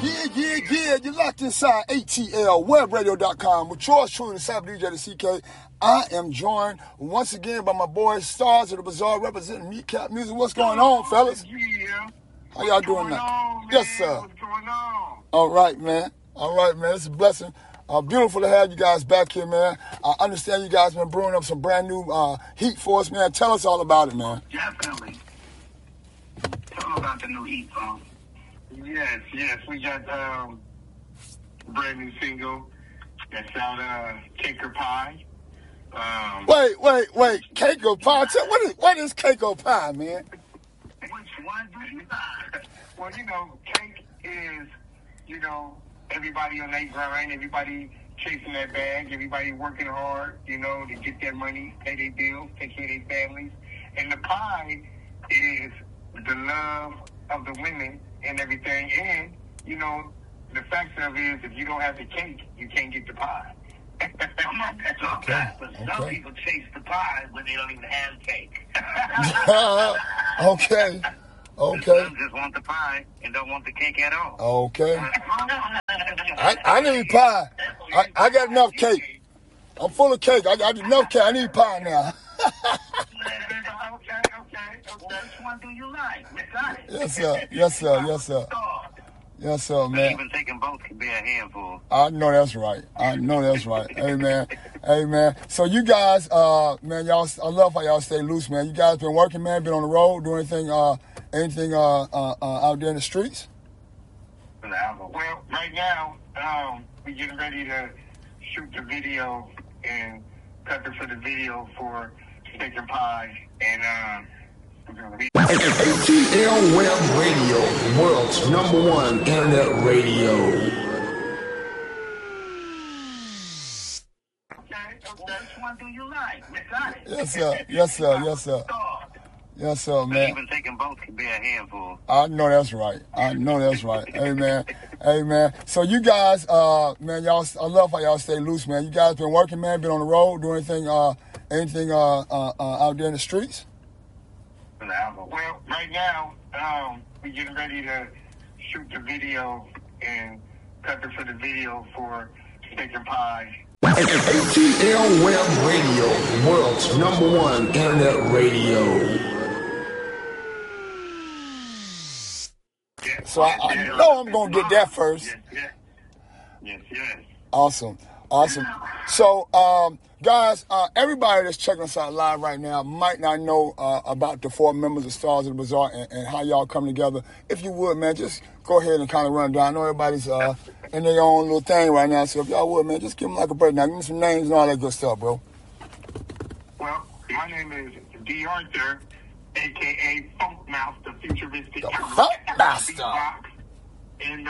Yeah, you're locked inside ATLWebRadio.com with yours truly, the Cyber DJ, the CK. I am joined once again by my boys, Stars of the Bazaar, representing Meatcap Music. What's going on, fellas? Yeah. How y'all doing now? Yes, sir. What's going on? All right, man. It's a blessing. Beautiful to have you guys back here, man. I understand you guys been brewing up some brand new heat for us, man. Tell us all about it, man. Definitely. Tell them about the new heat song. Yes. We got a brand new single that's out, Cake or Pie. Wait. Cake or Pie? What is Cake or Pie, man? Which one do you like? Well, cake is, everybody on their grind, everybody chasing that bag, everybody working hard, to get their money, pay their bills, take care of their families. And the pie is the love of the women and everything. And, the fact of it is, if you don't have the cake, you can't get the pie. Okay. But some people chase the pie when they don't even have cake. Okay. Some just want the pie and don't want the cake at all. Okay. I need pie. I got enough cake. I'm full of cake. I got enough cake. I need pie now. Okay. Which one do you like? We got it. Yes, sir, man. Even taking both can be a handful. I know that's right. Hey, man. So you guys, man, y'all, I love how y'all stay loose, man. You guys been working, man, been on the road, doing anything out there in the streets? Well, right now, we're getting ready to shoot the video and cut for the video for Cake or Pie, and ATL Web Radio, the world's #1 internet radio. Okay. Which one do you like? We got it. Yes, sir, man. Even taking both can be a handful. I know that's right. Hey, man. So you guys, man, y'all, I love how y'all stay loose, man. You guys been working, man, been on the road, doing anything out there in the streets? Well, right now, we're getting ready to shoot the video and cut for the video for Cake or Pie. ATL Web Radio, the world's #1 internet radio. So I know I'm going to get that first. Yes. Awesome. So, guys, everybody that's checking us out live right now might not know about the 4 members of Stars of the Bazaar and how y'all come together. If you would, man, just go ahead and kind of run down. I know everybody's in their own little thing right now, so if y'all would, man, just give them like a breakdown. Give me some names and all that good stuff, bro. Well, my name is D. Arthur, a.k.a. Funk Mouth, the futuristic Funk Master. And,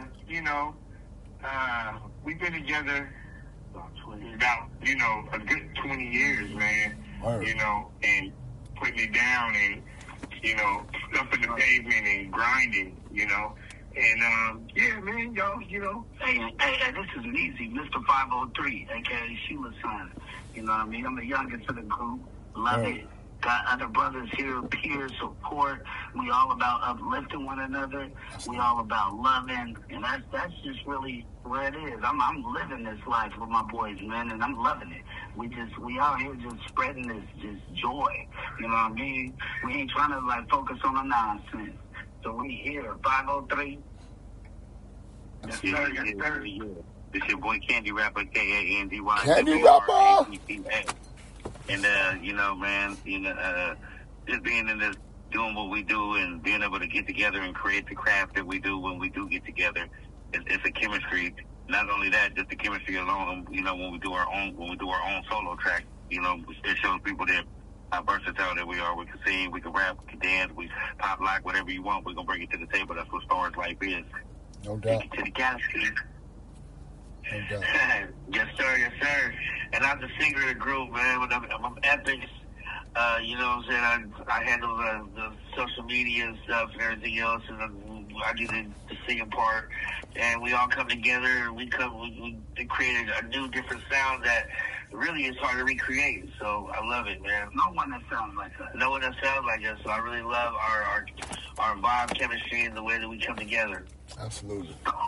we've been together about, a good 20 years, man. Word. And putting it down and, stuffing the pavement and grinding, And, yeah, man, y'all, Hey, this is Easy, Mr. 503, a.k.a. Sheila's son. You know what I mean? I'm the youngest of the group. Love it. Got other brothers here, peer support. We all about uplifting one another. We all about loving, and that's just really where it is. I'm living this life with my boys, man, and I'm loving it. We out here just spreading this joy. You know what I mean? We ain't trying to focus on the nonsense. So we here, 503. Yes, sir. This your boy Candy Rapper, K-A-N-D-Y. Candy Rapper. And, man, just being in this, doing what we do and being able to get together and create the craft that we do when we do get together, it's a chemistry. Not only that, just the chemistry alone, when we do our own solo track, it shows people that how versatile that we are. We can sing, we can rap, we can dance, we pop lock, whatever you want, we're going to bring it to the table. That's what Stars Life is. No doubt. Take it to the galaxy. No doubt. Yes, sir. And I'm the singer of the group, man. I'm Ethics. You know what I'm saying? I handle the social media and stuff and everything else, and I do the singing part. And we all come together, and we created a new, different sound that really is hard to recreate. So I love it, man. No one that sounds like us. So I really love our vibe, chemistry, and the way that we come together. Absolutely.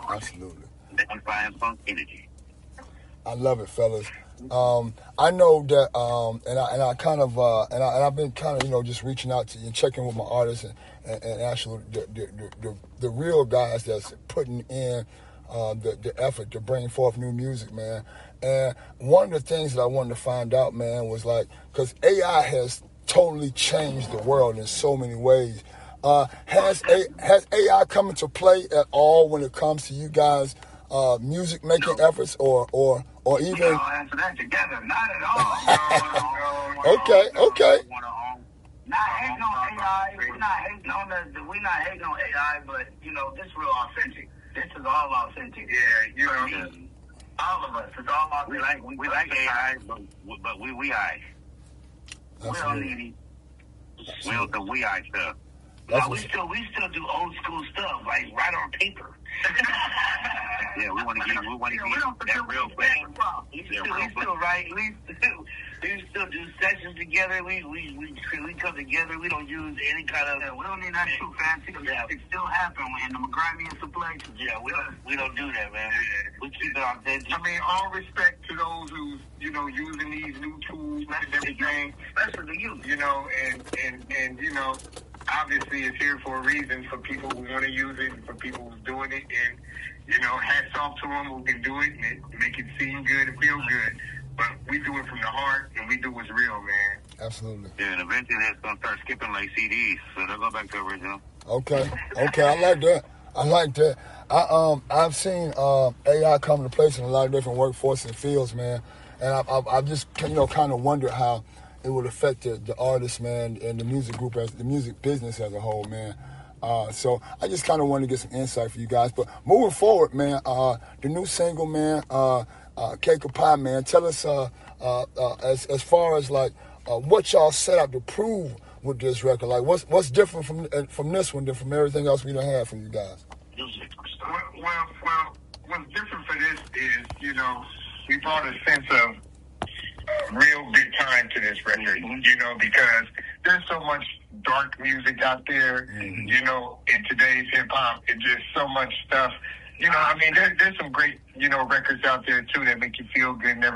Absolutely. Electrifying funk energy. I love it, fellas. I know that, and I kind of, and I've been kind of, just reaching out to you and checking with my artists and actually the real guys that's putting in the effort to bring forth new music, man. And one of the things that I wanted to find out, man, was like, because AI has totally changed the world in so many ways. Has AI come into play at all when it comes to you guys' music making efforts, or even? I'll answer that together. Not at all. Okay. Not hating on AI. We're not hating on AI, but this is real authentic. This is all authentic. Yeah, all of us. It's all authentic. We like AI, but we I. We don't need it. We don't do we I stuff. No, we still do old school stuff, like write on paper. Yeah, we want to get that real thing. We still write. We still do sessions together. We come together. We don't use any kind of. We don't need that too fancy. Yeah, it still happens in the grimiest places. Yeah, we don't do that, man. We keep it authentic. I mean, all respect to those who's using these new tools and everything, especially the youth. And obviously it's here for a reason, for people who want to use it and for people who's doing it. And hats off to them who can do it and make it seem good and feel good. But we do it from the heart, and we do what's real, man. Absolutely. Yeah, and eventually it's going to start skipping like CDs, so they'll go back to original. Okay, I like that. I've seen AI come into place in a lot of different workforces and fields, man. And I just kind of wondered how it would affect the artist, man, and the music group, as the music business as a whole, man. So I just kind of wanted to get some insight for you guys. But moving forward, man, the new single, man, Cake or Pie, man. Tell us as far as like what y'all set out to prove with this record. Like what's different from this one than from everything else we done had from you guys? Well, what's different for this is we brought a sense of real good time to this record. Because there's so much dark music out there. In today's hip hop, it's just so much stuff. There's some great, records out there too that make you feel good and everything.